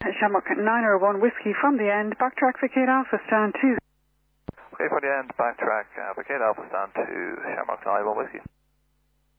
Shamrock 901 Whiskey from the end, backtrack for Kate Alpha, stand 2. Okay, for the end, backtrack for Kate Alpha, stand 2, Shamrock 901 Whiskey.